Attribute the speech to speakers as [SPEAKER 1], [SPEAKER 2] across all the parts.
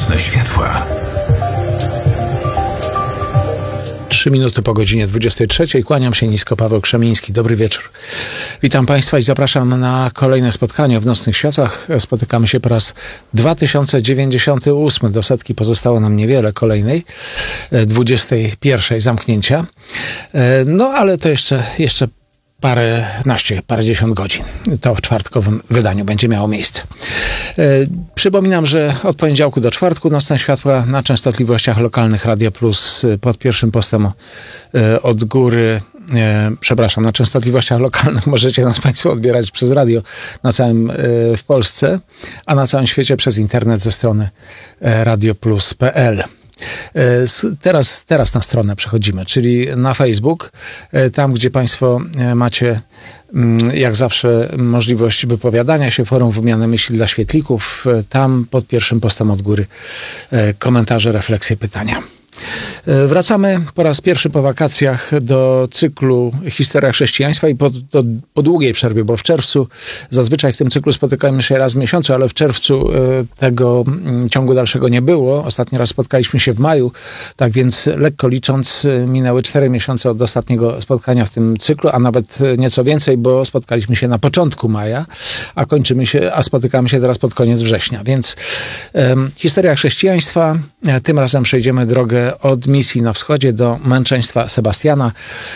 [SPEAKER 1] Nocne światła.
[SPEAKER 2] 3 minuty po godzinie 23. Kłaniam się nisko, Paweł Krzemiński. Dobry wieczór. Witam Państwa i zapraszam na kolejne spotkanie w Nocnych Światłach. Spotykamy się po raz 2098. Do setki pozostało nam niewiele, kolejnej 21. zamknięcia. No ale to jeszcze parędziesiąt godzin. To w czwartkowym wydaniu będzie miało miejsce. Przypominam, że od poniedziałku do czwartku Nocne Światła na częstotliwościach lokalnych Radia Plus pod pierwszym postem od góry, na częstotliwościach lokalnych możecie nas Państwo odbierać przez radio w Polsce, a na całym świecie przez internet ze strony radioplus.pl. Teraz na stronę przechodzimy, czyli na Facebook, tam gdzie Państwo macie jak zawsze możliwość wypowiadania się, forum wymiany myśli dla świetlików, tam pod pierwszym postem od góry komentarze, refleksje, pytania. Wracamy po raz pierwszy po wakacjach do cyklu Historia chrześcijaństwa i po długiej przerwie, bo w czerwcu, zazwyczaj w tym cyklu spotykamy się raz w miesiącu, ale w czerwcu tego ciągu dalszego nie było. Ostatni raz spotkaliśmy się w maju, tak więc lekko licząc minęły 4 miesiące od ostatniego spotkania w tym cyklu, a nawet nieco więcej, bo spotkaliśmy się na początku maja, a spotykamy się teraz pod koniec września. Więc Historia chrześcijaństwa, tym razem przejdziemy drogę od misji na wschodzie do męczeństwa Sebastiana.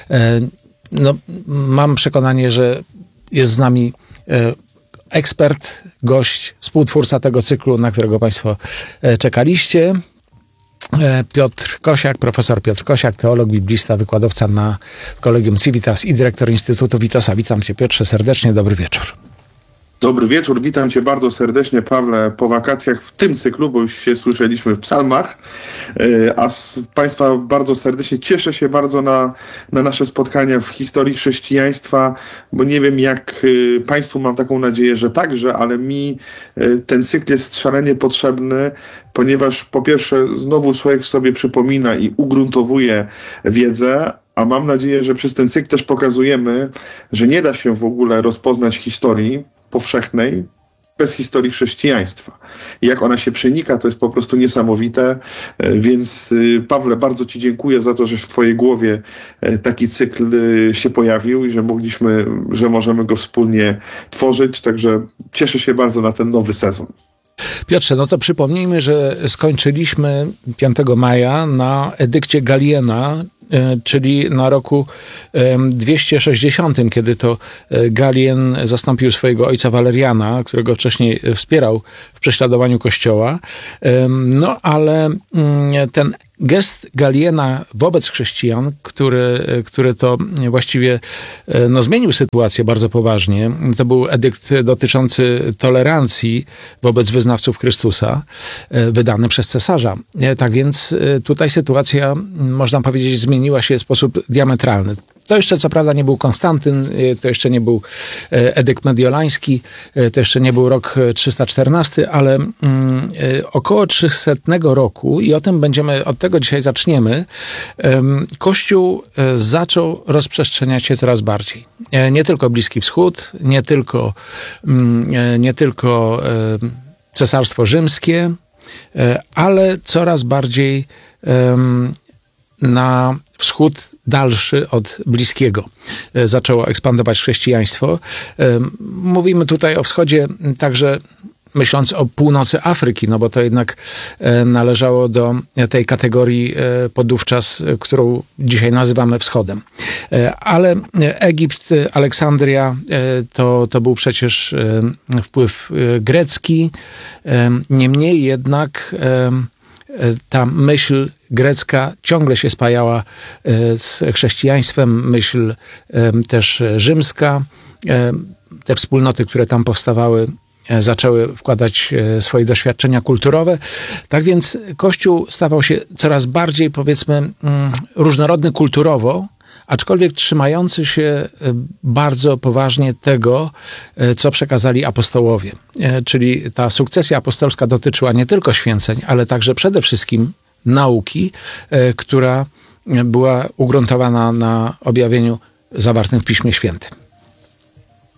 [SPEAKER 2] Mam przekonanie, że jest z nami ekspert, gość, współtwórca tego cyklu, na którego Państwo czekaliście. Profesor Piotr Kosiak, teolog, biblista, wykładowca w Collegium Civitas i dyrektor Instytutu Witosa. Witam Cię, Piotrze, serdecznie, dobry wieczór.
[SPEAKER 3] Dobry wieczór, witam Cię bardzo serdecznie, Pawle, po wakacjach w tym cyklu, bo już się słyszeliśmy w psalmach, a Państwa bardzo serdecznie cieszę się bardzo na nasze spotkania w historii chrześcijaństwa, bo nie wiem jak Państwu, mam taką nadzieję, że także, ale mi ten cykl jest szalenie potrzebny, ponieważ po pierwsze znowu człowiek sobie przypomina i ugruntowuje wiedzę, a mam nadzieję, że przez ten cykl też pokazujemy, że nie da się w ogóle rozpoznać historii powszechnej bez historii chrześcijaństwa. I jak ona się przenika, to jest po prostu niesamowite. Więc Pawle, bardzo Ci dziękuję za to, że w Twojej głowie taki cykl się pojawił i że możemy go wspólnie tworzyć. Także cieszę się bardzo na ten nowy sezon.
[SPEAKER 2] Piotrze, no to przypomnijmy, że skończyliśmy 5 maja na edykcie Galiena, czyli na roku 260, kiedy to Galien zastąpił swojego ojca Waleriana, którego wcześniej wspierał w prześladowaniu Kościoła. No ale ten gest Galiena wobec chrześcijan, który to właściwie zmienił sytuację bardzo poważnie. To był edykt dotyczący tolerancji wobec wyznawców Chrystusa, wydany przez cesarza. Tak więc tutaj sytuacja, można powiedzieć, zmieniła się w sposób diametralny. To jeszcze co prawda nie był Konstantyn, to jeszcze nie był edykt mediolański, to jeszcze nie był rok 314, ale około 300 roku, i od tego dzisiaj zaczniemy, Kościół zaczął rozprzestrzeniać się coraz bardziej. Nie tylko Bliski Wschód, nie tylko Cesarstwo Rzymskie, ale coraz bardziej na wschód dalszy od bliskiego zaczęło ekspandować chrześcijaństwo. Mówimy tutaj o wschodzie także myśląc o północy Afryki, no bo to jednak należało do tej kategorii podówczas, którą dzisiaj nazywamy wschodem. Ale Egipt, Aleksandria to był przecież wpływ grecki. Niemniej jednak ta myśl grecka ciągle się spajała z chrześcijaństwem, myśl też rzymska. Te wspólnoty, które tam powstawały, zaczęły wkładać swoje doświadczenia kulturowe. Tak więc Kościół stawał się coraz bardziej, powiedzmy, różnorodny kulturowo, aczkolwiek trzymający się bardzo poważnie tego, co przekazali apostołowie. Czyli ta sukcesja apostolska dotyczyła nie tylko święceń, ale także przede wszystkim nauki, która była ugruntowana na objawieniu zawartym w Piśmie Świętym.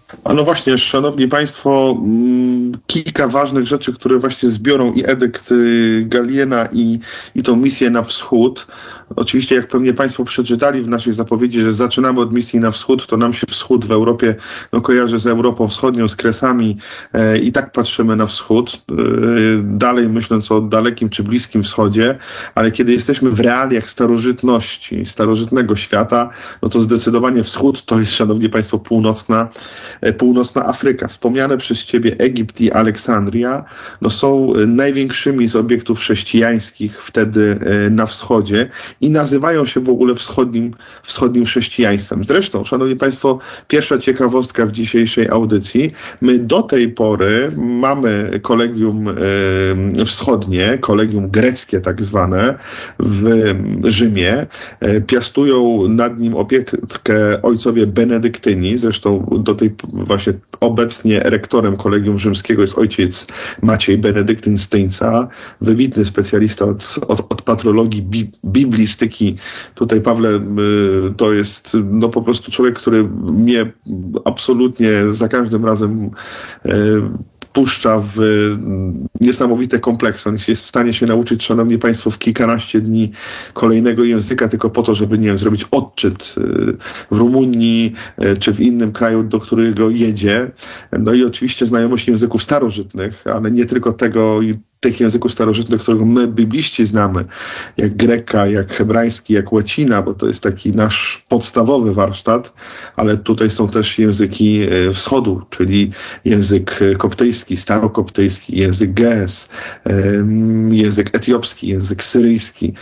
[SPEAKER 3] A no właśnie, szanowni państwo, kilka ważnych rzeczy, które właśnie zbiorą i edykt Galliena i tą misję na wschód. Oczywiście, jak pewnie państwo przeczytali w naszej zapowiedzi, że zaczynamy od misji na wschód, to nam się wschód w Europie kojarzy z Europą Wschodnią, z Kresami i tak patrzymy na wschód, dalej myśląc o dalekim czy bliskim wschodzie, ale kiedy jesteśmy w realiach starożytności, starożytnego świata, no to zdecydowanie wschód to jest, szanowni państwo, północna Afryka. Wspomniane przez ciebie Egipt i Aleksandria no są największymi z obiektów chrześcijańskich wtedy na wschodzie i nazywają się w ogóle wschodnim chrześcijaństwem. Zresztą, szanowni państwo, pierwsza ciekawostka w dzisiejszej audycji. My do tej pory mamy kolegium wschodnie, kolegium greckie tak zwane w Rzymie. Piastują nad nim opiekę ojcowie benedyktyni. Zresztą do tej właśnie obecnie rektorem kolegium rzymskiego jest ojciec Maciej Benedyktyn Styńca, wybitny specjalista od patrologii biblistyki. Tutaj, Pawle, to jest no po prostu człowiek, który mnie absolutnie za każdym razem puszcza w niesamowite kompleksy. On jest w stanie się nauczyć, szanowni państwo, w kilkanaście dni kolejnego języka tylko po to, żeby, nie wiem, zrobić odczyt w Rumunii czy w innym kraju, do którego jedzie. No i oczywiście znajomość języków starożytnych, ale nie tylko tych języków starożytnych, którego my, bibliści, znamy, jak greka, jak hebrajski, jak łacina, bo to jest taki nasz podstawowy warsztat, ale tutaj są też języki wschodu, czyli język koptyjski, starokoptyjski, język ge'ez, język etiopski, język syryjski,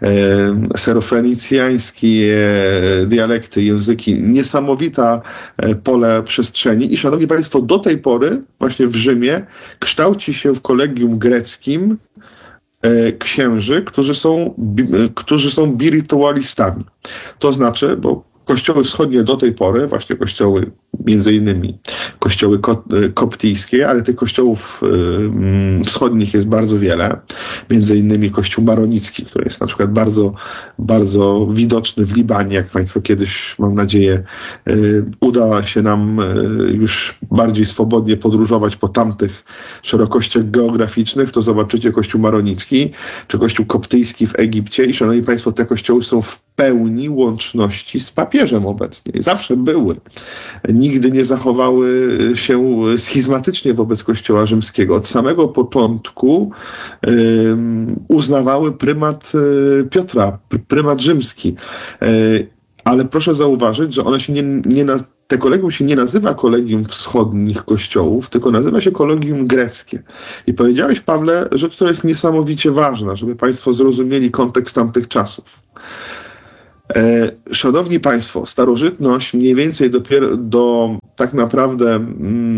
[SPEAKER 3] serofenicjański, dialekty, języki, niesamowita pole przestrzeni i, szanowni państwo, do tej pory właśnie w Rzymie kształci się w kolegium greckim księży, którzy są biritualistami. To znaczy, bo kościoły wschodnie do tej pory, właśnie kościoły, między innymi kościoły koptyjskie, ale tych kościołów wschodnich jest bardzo wiele. Między innymi kościół maronicki, który jest na przykład bardzo, bardzo widoczny w Libanie. Jak państwo kiedyś, mam nadzieję, uda się nam już bardziej swobodnie podróżować po tamtych szerokościach geograficznych, to zobaczycie kościół maronicki, czy kościół koptyjski w Egipcie i, szanowni państwo, te kościoły są w pełni łączności z papieżem obecnie. Zawsze były. Nigdy nie zachowały się schizmatycznie wobec Kościoła rzymskiego. Od samego początku uznawały prymat Piotra, prymat rzymski. Ale proszę zauważyć, że one się te kolegium się nie nazywa kolegium wschodnich kościołów, tylko nazywa się kolegium greckie. I powiedziałeś, Pawle, rzecz, która jest niesamowicie ważna, żeby państwo zrozumieli kontekst tamtych czasów. Szanowni państwo, starożytność mniej więcej dopiero do tak naprawdę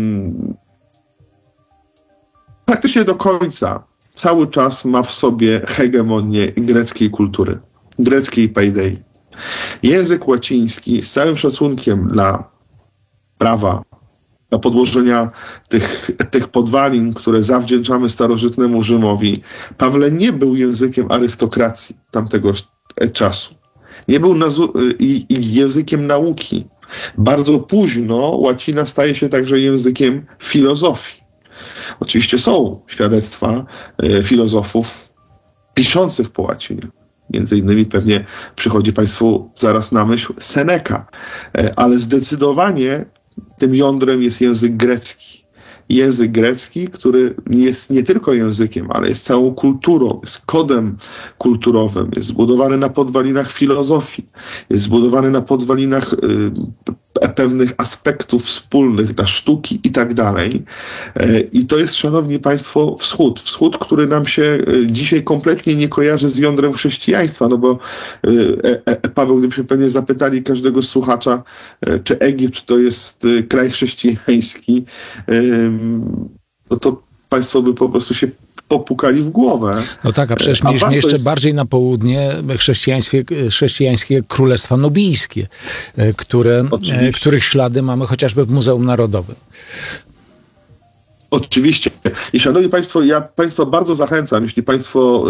[SPEAKER 3] praktycznie do końca cały czas ma w sobie hegemonię greckiej kultury, greckiej paidei. Język łaciński, z całym szacunkiem dla prawa, dla podłożenia tych podwalin, które zawdzięczamy starożytnemu Rzymowi, Pawle, nie był językiem arystokracji tamtego czasu. Nie był językiem nauki. Bardzo późno łacina staje się także językiem filozofii. Oczywiście są świadectwa filozofów piszących po łacinie. Między innymi pewnie przychodzi państwu zaraz na myśl Seneca. Ale zdecydowanie tym jądrem jest język grecki. Język grecki, który jest nie tylko językiem, ale jest całą kulturą, jest kodem kulturowym, jest zbudowany na podwalinach filozofii, jest zbudowany na podwalinach pewnych aspektów wspólnych dla sztuki i tak dalej. I to jest, szanowni państwo, wschód. Wschód, który nam się dzisiaj kompletnie nie kojarzy z jądrem chrześcijaństwa, no bo Paweł, gdybyśmy pewnie zapytali każdego słuchacza, czy Egipt to jest kraj chrześcijański, no to państwo by po prostu się popukali w głowę.
[SPEAKER 2] No tak, a przecież mieliśmy jeszcze bardziej na południe chrześcijańskie Królestwa Nubijskie, których ślady mamy chociażby w Muzeum Narodowym.
[SPEAKER 3] Oczywiście. I szanowni państwo, ja państwa bardzo zachęcam, jeśli państwo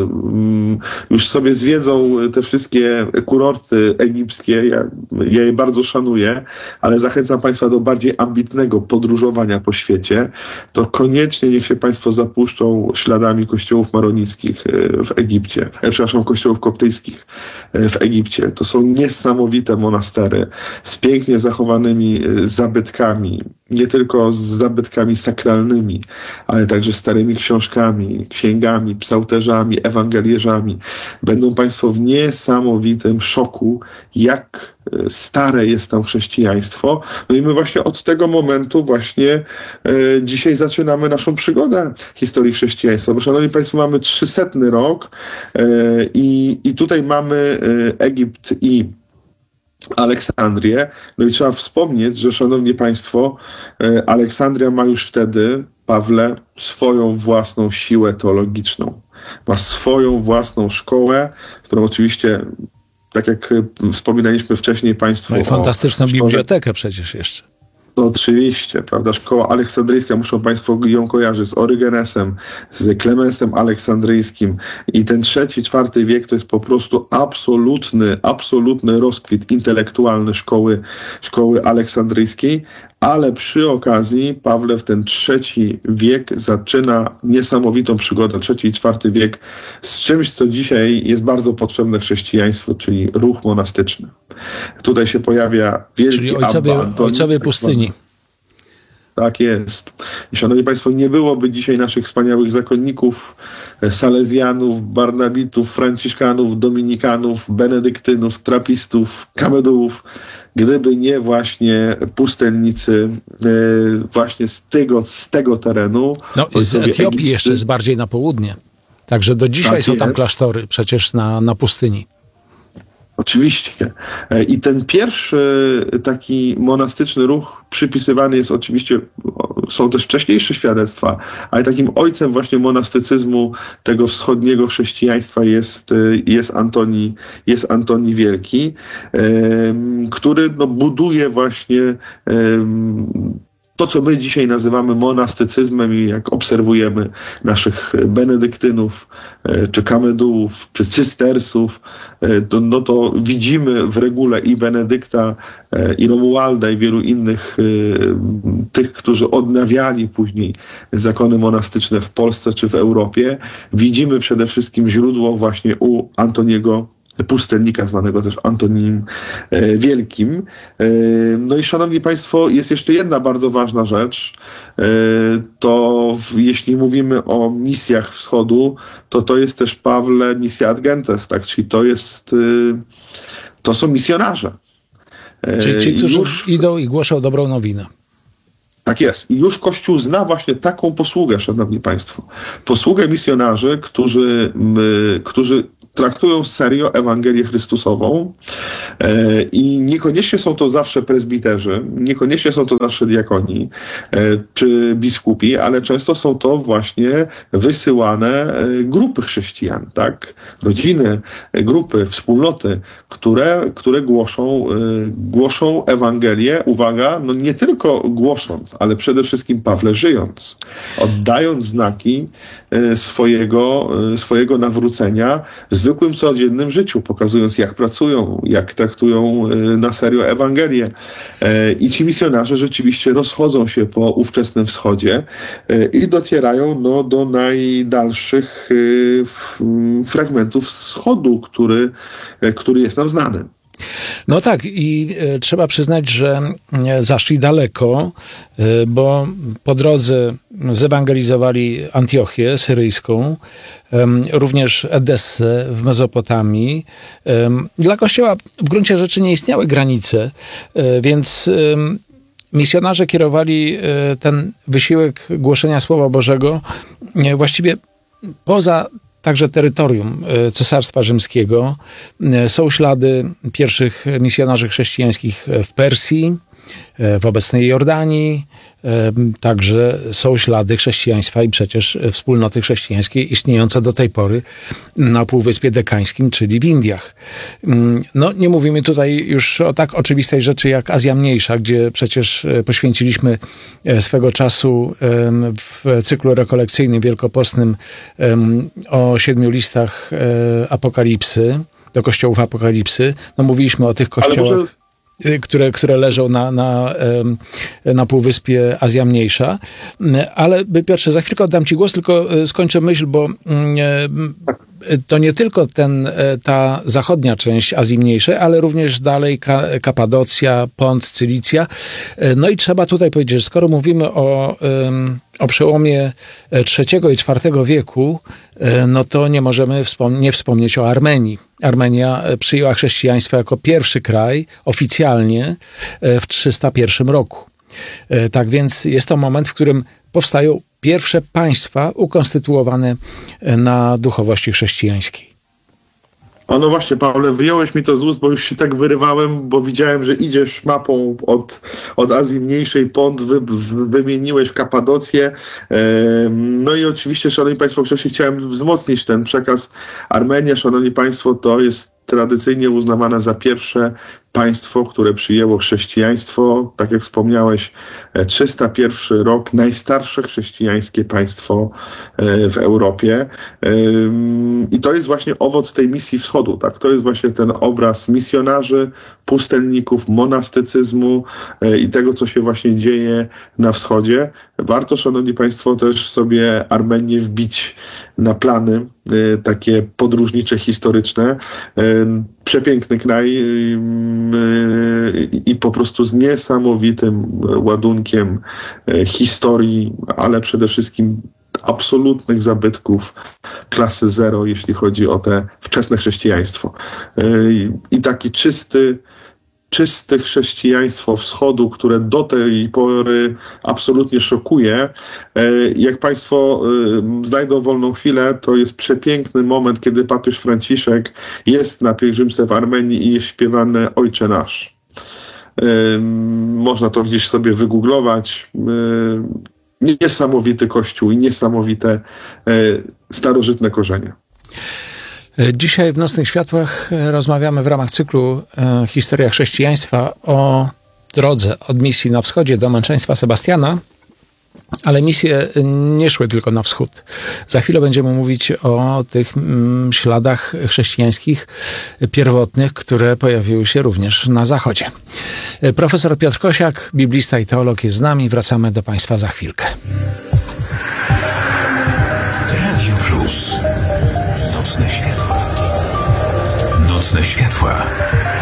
[SPEAKER 3] już sobie zwiedzą te wszystkie kurorty egipskie, ja je bardzo szanuję, ale zachęcam państwa do bardziej ambitnego podróżowania po świecie, to koniecznie niech się państwo zapuszczą śladami kościołów maronickich w Egipcie, przepraszam, kościołów koptyjskich w Egipcie. To są niesamowite monastery z pięknie zachowanymi zabytkami, nie tylko z zabytkami sakralnymi, ale także starymi książkami, księgami, psałterzami, ewangelierzami. Będą państwo w niesamowitym szoku, jak stare jest tam chrześcijaństwo. No i my właśnie od tego momentu właśnie dzisiaj zaczynamy naszą przygodę historii chrześcijaństwa. Bo szanowni państwo, mamy 300 rok i tutaj mamy Egipt i Aleksandrię. No i trzeba wspomnieć, że szanowni państwo, Aleksandria ma już wtedy, Pawle, swoją własną siłę teologiczną. Ma swoją własną szkołę, którą oczywiście, tak jak wspominaliśmy wcześniej państwu...
[SPEAKER 2] No i fantastyczną bibliotekę przecież jeszcze.
[SPEAKER 3] No oczywiście, prawda, szkoła aleksandryjska, muszą państwo ją kojarzyć z Orygenesem, z Klemensem Aleksandryjskim i ten III-IV wiek to jest po prostu absolutny rozkwit intelektualny szkoły aleksandryjskiej, ale przy okazji Pawle w ten III wiek zaczyna niesamowitą przygodę, III i IV wiek z czymś, co dzisiaj jest bardzo potrzebne chrześcijaństwu, czyli ruch monastyczny. Tutaj się pojawia wielki
[SPEAKER 2] czyli ojcowie pustyni.
[SPEAKER 3] Tak jest. I szanowni państwo, nie byłoby dzisiaj naszych wspaniałych zakonników, salezjanów, barnabitów, franciszkanów, dominikanów, benedyktynów, trapistów, kamedułów, gdyby nie właśnie pustelnicy właśnie z tego terenu.
[SPEAKER 2] No i z Etiopii jeszcze jest bardziej na południe. Także do dzisiaj są tam klasztory przecież na pustyni.
[SPEAKER 3] Oczywiście. I ten pierwszy taki monastyczny ruch przypisywany jest oczywiście, są też wcześniejsze świadectwa, ale takim ojcem właśnie monastycyzmu tego wschodniego chrześcijaństwa jest Antoni Wielki, który buduje właśnie to, co my dzisiaj nazywamy monastycyzmem i jak obserwujemy naszych benedyktynów, czy kamedułów, czy cystersów, to widzimy w regule i Benedykta, i Romualda, i wielu innych tych, którzy odnawiali później zakony monastyczne w Polsce czy w Europie. Widzimy przede wszystkim źródło właśnie u Antoniego pustelnika, zwanego też Antonim Wielkim. No i szanowni państwo, jest jeszcze jedna bardzo ważna rzecz. To jeśli mówimy o misjach wschodu, to jest też, Pawle, misja ad gentes, tak? Czyli to są misjonarze.
[SPEAKER 2] Czyli ci, którzy idą i głoszą dobrą nowinę.
[SPEAKER 3] Tak jest. I już Kościół zna właśnie taką posługę, szanowni państwo. Posługę misjonarzy, którzy traktują serio Ewangelię Chrystusową i niekoniecznie są to zawsze prezbiterzy, niekoniecznie są to zawsze diakoni czy biskupi, ale często są to właśnie wysyłane grupy chrześcijan, tak? Rodziny, grupy, wspólnoty, które głoszą Ewangelię, uwaga, no nie tylko głosząc, ale przede wszystkim, Pawle, żyjąc, oddając znaki swojego nawrócenia w zwykłym, codziennym życiu, pokazując, jak pracują, jak traktują na serio Ewangelię. I ci misjonarze rzeczywiście rozchodzą się po ówczesnym wschodzie i docierają do najdalszych fragmentów wschodu, który jest nam znany.
[SPEAKER 2] No tak, i trzeba przyznać, że zaszli daleko, bo po drodze zewangelizowali Antiochię syryjską, również Edessę w Mezopotamii. Dla Kościoła w gruncie rzeczy nie istniały granice, więc misjonarze kierowali ten wysiłek głoszenia Słowa Bożego właściwie poza także terytorium Cesarstwa Rzymskiego. Są ślady pierwszych misjonarzy chrześcijańskich w Persji, w obecnej Jordanii. Także są ślady chrześcijaństwa i przecież wspólnoty chrześcijańskiej istniejące do tej pory na Półwyspie Dekańskim, czyli w Indiach. No, nie mówimy tutaj już o tak oczywistej rzeczy jak Azja Mniejsza, gdzie przecież poświęciliśmy swego czasu w cyklu rekolekcyjnym wielkopostnym o 7 listach Apokalipsy, do kościołów Apokalipsy. No, mówiliśmy o tych kościołach, które leżą na Półwyspie Azja Mniejsza. Ale Piotrze, za chwilkę oddam ci głos, tylko skończę myśl, bo to nie tylko ta zachodnia część Azji Mniejszej, ale również dalej Kapadocja, Pont, Cylicja. No i trzeba tutaj powiedzieć, że skoro mówimy o przełomie III i IV wieku, no to nie możemy nie wspomnieć o Armenii. Armenia przyjęła chrześcijaństwo jako pierwszy kraj oficjalnie w 301 roku. Tak więc jest to moment, w którym powstają pierwsze państwa ukonstytuowane na duchowości chrześcijańskiej.
[SPEAKER 3] No właśnie, Pawle, wyjąłeś mi to z ust, bo już się tak wyrywałem, bo widziałem, że idziesz mapą od Azji Mniejszej, Pont, wymieniłeś Kapadocję. No i oczywiście, szanowni państwo, wcześniej chciałem wzmocnić ten przekaz. Armenia, szanowni państwo, to jest tradycyjnie uznawane za pierwsze państwo, które przyjęło chrześcijaństwo, tak jak wspomniałeś, 301 rok, najstarsze chrześcijańskie państwo w Europie. I to jest właśnie owoc tej misji wschodu, tak? To jest właśnie ten obraz misjonarzy, pustelników, monastycyzmu i tego, co się właśnie dzieje na wschodzie. Warto, szanowni państwo, też sobie Armenię wbić na plany takie podróżnicze, historyczne. Przepiękny kraj i po prostu z niesamowitym ładunkiem historii, ale przede wszystkim absolutnych zabytków klasy zero, jeśli chodzi o te wczesne chrześcijaństwo. I taki czyste chrześcijaństwo wschodu, które do tej pory absolutnie szokuje. Jak państwo znajdą wolną chwilę, to jest przepiękny moment, kiedy papież Franciszek jest na pielgrzymce w Armenii i jest śpiewany Ojcze Nasz. Można to gdzieś sobie wygooglować. Niesamowity kościół i niesamowite starożytne korzenie.
[SPEAKER 2] Dzisiaj w Nocnych Światłach rozmawiamy w ramach cyklu Historia chrześcijaństwa o drodze od misji na wschodzie do męczeństwa Sebastiana, ale misje nie szły tylko na wschód. Za chwilę będziemy mówić o tych śladach chrześcijańskich pierwotnych, które pojawiły się również na zachodzie. Profesor Piotr Kosiak, biblista i teolog, jest z nami. Wracamy do państwa za chwilkę.
[SPEAKER 1] Radio Plus. Nocne światła. Nocne światła.